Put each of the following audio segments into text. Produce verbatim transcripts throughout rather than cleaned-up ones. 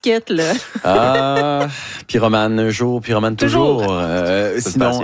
quête, là. Ah, pyromane un jour, pyromane toujours. toujours. Euh, sinon,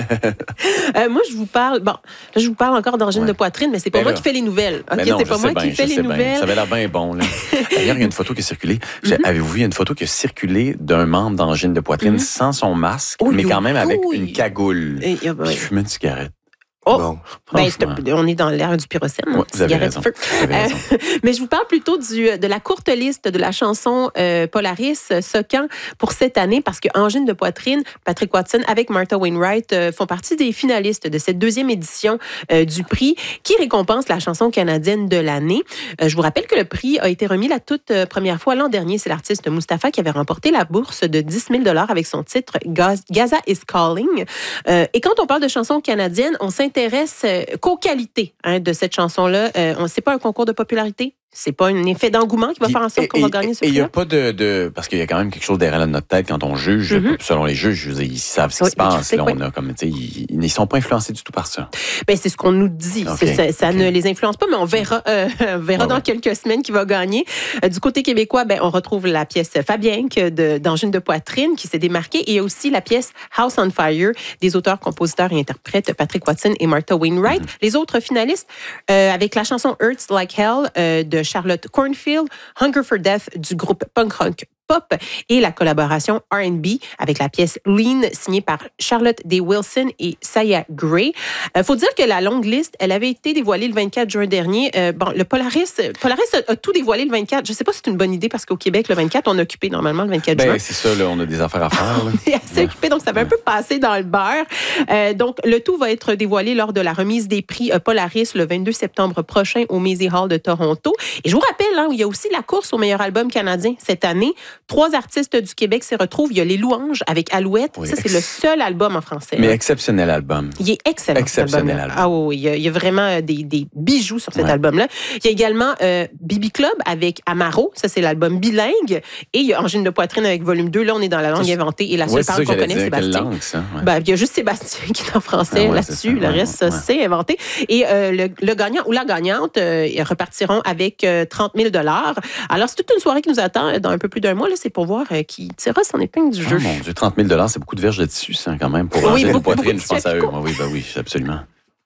euh, moi, je vous parle. Bon, là, je vous parle encore d'angine ouais. de poitrine, mais c'est pas ben moi là. qui fais les nouvelles. Ok, ben non, c'est pas moi bien, qui fais les nouvelles. Bien. Ça avait l'air bien bon. Là. D'ailleurs, il y a une photo qui a circulé. Mm-hmm. Avez-vous vu, il y a une photo qui a circulé d'un membre d'angine de poitrine mm-hmm. sans son masque, oh, mais quand même avec oh, une cagoule. Et, et, puis il fumait une cigarette. Oh, bon, ben, on est dans l'ère du pyrocène, ouais, cigarette feu. Euh, mais je vous parle plutôt du, de la courte liste de la chanson euh, Polaris Socan pour cette année, parce que Angine de poitrine, Patrick Watson avec Martha Wainwright euh, font partie des finalistes de cette deuxième édition euh, du prix qui récompense la chanson canadienne de l'année. Euh, je vous rappelle que le prix a été remis la toute euh, première fois l'an dernier. C'est l'artiste Mustapha qui avait remporté la bourse de dix mille dollars avec son titre Gaza is Calling. Euh, et quand on parle de chansons canadiennes, on s'intéresse intéresse qu'aux qualités hein, de cette chanson-là. Euh, on sait pas un concours de popularité. C'est pas un effet d'engouement qui va faire en sorte qu'on va gagner ce prix. Et il n'y a pas de, de... Parce qu'il y a quand même quelque chose derrière notre tête quand on juge. Mm-hmm. Selon les juges, ils savent ce qui oui, se passe. Là, on a comme, ils ne sont pas influencés du tout par ça. Ben, c'est ce qu'on nous dit. Okay. Ça, ça okay. ne les influence pas, mais on verra, euh, verra ah, dans ouais. quelques semaines qui va gagner. Euh, du côté québécois, ben, on retrouve la pièce Fabienque de, d'Angine de poitrine qui s'est démarquée. Et il y a aussi la pièce House on Fire des auteurs, compositeurs et interprètes Patrick Watson et Martha Wainwright. Mm-hmm. Les autres finalistes, euh, avec la chanson Hurts Like Hell euh, de Charlotte Cornfield, Hunger for Death du groupe punk rock Pop et la collaboration R and B avec la pièce Lean signée par Charlotte Day Wilson et Saya Gray. Il euh, faut dire que la longue liste, elle avait été dévoilée le vingt-quatre juin dernier. Euh, bon, le Polaris, Polaris a, a tout dévoilé le vingt-quatre. Je ne sais pas si c'est une bonne idée parce qu'au Québec, le vingt-quatre, on est occupé normalement le vingt-quatre ben, juin. C'est ça, là, on a des affaires à faire. on est assez ouais. occupé, donc ça va ouais. un peu passer dans le beurre. Euh, donc, le tout va être dévoilé lors de la remise des prix euh, Polaris le vingt-deux septembre prochain au Maisy Hall de Toronto. Et je vous rappelle, hein, il y a aussi la course au meilleur album canadien cette année. Trois artistes du Québec s'y retrouvent. Il y a Les Louanges avec Alouette. Oui, ça, c'est ex... le seul album en français. Mais hein. exceptionnel album. Il est excellent. Exceptionnel album. Ah oui, il y a, il y a vraiment des, des bijoux sur cet ouais. album-là. Il y a également euh, Bibi Club avec Amaro. Ça, c'est l'album bilingue. Et il y a Angine de poitrine avec volume deux. Là, on est dans la langue ça, inventée. Et la seule ouais, parole qu'on connaît, c'est Sébastien. Langue, ça? Ouais. Ben, il y a juste Sébastien qui est en français ah ouais, là-dessus. Le ouais, reste, ouais. c'est inventé. Et euh, le, le gagnant ou la gagnante euh, repartiront avec euh, trente mille dollars. Alors, c'est toute une soirée qui nous attend dans un peu plus d'un mois. Là, c'est pour voir euh, qui tirera son épingle du jeu. Oh mon Dieu, trente mille dollars, c'est beaucoup de verges de tissu, ça, quand même, pour ranger une poitrine, je pense à eux. Moi, oui, ben oui, absolument.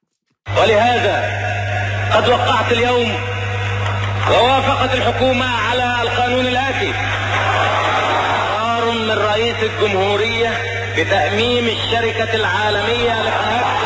ولهذا قد وقعت اليوم ووافقت الحكومة على القانون الآتي قرار من رئيس الجمهورية بتأميم الشركة العالمية للحياة.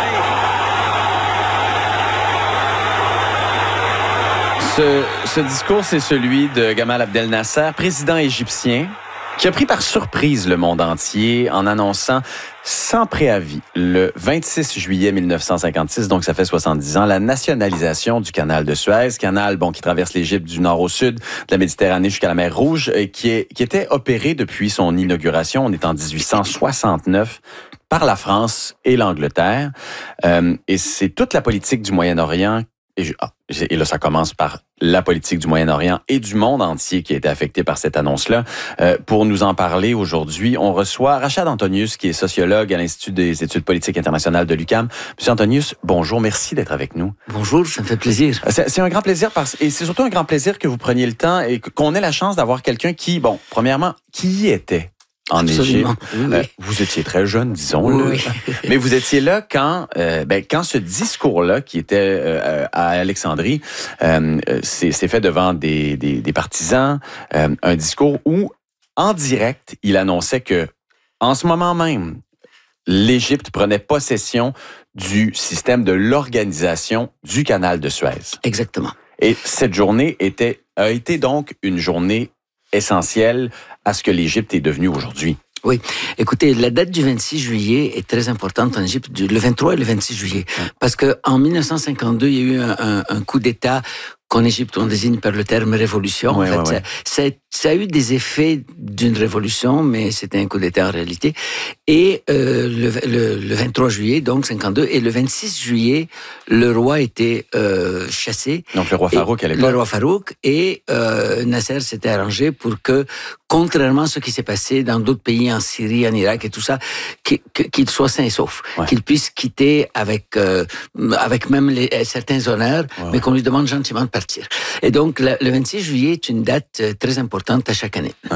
Ce, ce discours, c'est celui de Gamal Abdel Nasser, président égyptien, qui a pris par surprise le monde entier en annonçant sans préavis le vingt-six juillet mille neuf cent cinquante-six, donc ça fait soixante-dix ans, la nationalisation du canal de Suez, canal bon qui traverse l'Égypte du nord au sud, de la Méditerranée jusqu'à la mer Rouge, et qui, est, qui était opéré depuis son inauguration, on est en dix-huit cent soixante-neuf, par la France et l'Angleterre. Euh, et c'est toute la politique du Moyen-Orient. Et, je, ah, et là, ça commence par la politique du Moyen-Orient et du monde entier qui a été affecté par cette annonce-là. Euh, pour nous en parler aujourd'hui, on reçoit Rachad Antonius, qui est sociologue à l'Institut des études politiques internationales de l'U Q A M. Monsieur Antonius, bonjour, merci d'être avec nous. Bonjour, ça me fait plaisir. C'est, c'est un grand plaisir, parce, et c'est surtout un grand plaisir que vous preniez le temps et qu'on ait la chance d'avoir quelqu'un qui, bon, premièrement, qui y était en Absolument. Égypte. Oui, oui. Euh, vous étiez très jeune, disons-le. Oui. Mais vous étiez là quand, euh, ben, quand ce discours-là, qui était euh, à Alexandrie, euh, s'est, s'est fait devant des, des, des partisans, euh, un discours où, en direct, il annonçait que, en ce moment même, l'Égypte prenait possession du système de l'organisation du canal de Suez. Exactement. Et cette journée était, a été donc une journée essentielle à ce que l'Égypte est devenue aujourd'hui. Oui. Écoutez, la date du vingt-six juillet est très importante en Égypte, le vingt-trois et le vingt-six juillet. Parce que en mille neuf cent cinquante-deux, il y a eu un, un, un coup d'État qu'en Égypte, on désigne par le terme révolution. Ouais, en fait, ouais, ça, ouais. ça, ça a eu des effets d'une révolution, mais c'était un coup d'État en réalité. Et euh, le, le, le vingt-trois juillet, donc cinquante-deux, et le vingt-six juillet, le roi était euh, chassé. Donc le roi Farouk à l'époque. Le roi Farouk, et euh, Nasser s'était arrangé pour que, contrairement à ce qui s'est passé dans d'autres pays, en Syrie, en Irak et tout ça, qu'il soit sain et sauf, ouais. qu'il puisse quitter avec euh, avec même les, certains honneurs, ouais, mais qu'on lui demande gentiment de partir. Et donc, le vingt-six juillet est une date très importante à chaque année.